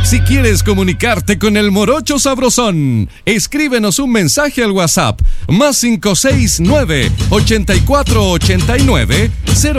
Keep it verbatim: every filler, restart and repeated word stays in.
Si quieres comunicarte con el Morocho Sabrosón, escríbenos un mensaje al WhatsApp más cinco seis nueve, ochenta y cuatro ochenta y nueve, cero